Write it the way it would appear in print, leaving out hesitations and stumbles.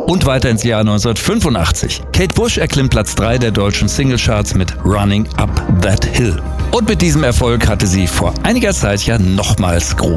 Und weiter ins Jahr 1985. Kate Bush erklimmt Platz 3 der deutschen Singlecharts mit Running Up That Hill. Und mit diesem Erfolg hatte sie vor einiger Zeit ja nochmals große